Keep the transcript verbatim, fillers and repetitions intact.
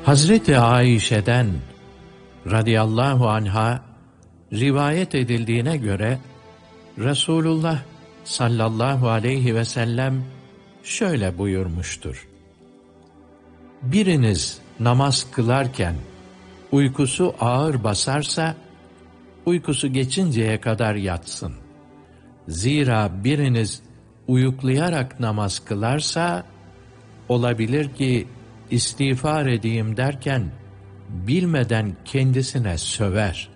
Hazreti Ayşe'den radıyallahu anha rivayet edildiğine göre Resulullah sallallahu aleyhi ve sellem şöyle buyurmuştur: biriniz namaz kılarken uykusu ağır basarsa, uykusu geçinceye kadar yatsın. Zira biriniz uyuklayarak namaz kılarsa, olabilir ki istiğfar edeyim derken, bilmeden kendisine söver.